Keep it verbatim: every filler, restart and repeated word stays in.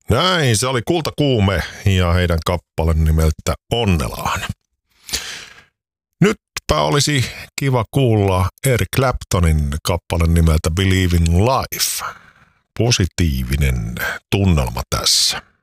Näin, se oli Kultakuume ja heidän kappale nimeltä Onnellaan. Nytpä olisi kiva kuulla Eric Claptonin kappale nimeltä Believe in Life. Positiivinen tunnelma tässä.